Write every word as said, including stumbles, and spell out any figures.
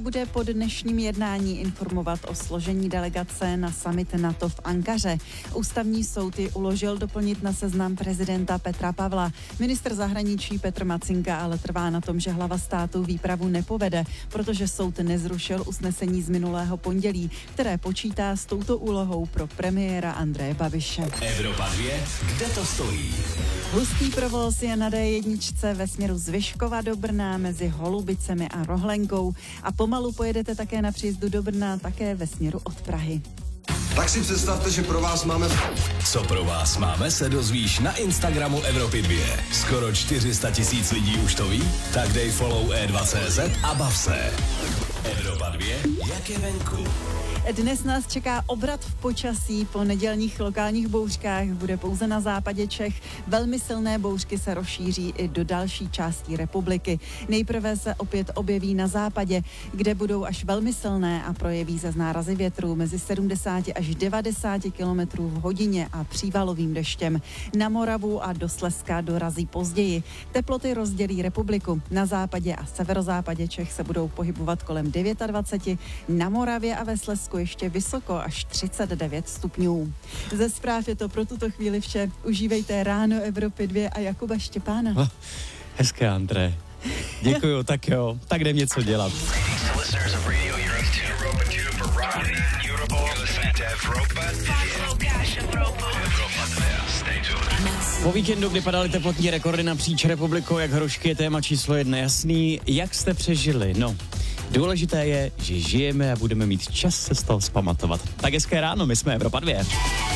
bude po dnešním jednání informovat o složení delegace na summit NATO v Ankaře. Ústavní soud ji uložil doplnit na seznam prezidenta Petra Pavla. Ministr zahraničí Petr Macinka ale trvá na tom, že hlava státu výpravu nepovede, protože soud nezrušil usnesení z minulého pondělí, které počítá s touto úlohou pro premiéra Andreje Babiše. Evropa dvě, kde to stojí? Hustý provoz je na dé jedna ve směru z Vyškova do Brna mezi Holubicemi a Rohlenkou a pomalu pojedete také na příjezdu do Brna, také ve směru od Prahy. Tak si představte, že pro vás máme... Co pro vás máme, se dozvíš na Instagramu Evropy dvě. Skoro čtyři sta tisíc lidí už to ví? Tak dej follow E dva tečka cé zet a bav se. Evropa dvě, jak je venku? Dnes nás čeká obrat v počasí. Po nedělních lokálních bouřkách bude pouze na západě Čech. Velmi silné bouřky se rozšíří i do další částí republiky. Nejprve se opět objeví na západě, kde budou až velmi silné a projeví se z nárazy větru mezi sedmdesát až devadesát kilometrů v hodině a přívalovým deštěm. Na Moravu a do Slezska dorazí později. Teploty rozdělí republiku. Na západě a severozápadě Čech se budou pohybovat kolem dvacet devět, na Moravě a ve Slezsku ještě vysoko až třicet devět stupňů. Ze zpráv je to pro tuto chvíli vše. Užívejte ráno Evropy dvě a Jakuba Štěpána. Oh, hezké, André. Děkuju, tak jo, tak jdem něco dělat. Po víkendu, kdy padaly teplotní rekordy napříč republikou, jak hrušky, je téma číslo jedna jasný. Jak jste přežili? No, důležité je, že žijeme a budeme mít čas se z toho zpamatovat. Tak hezké ráno, my jsme Evropa dvě.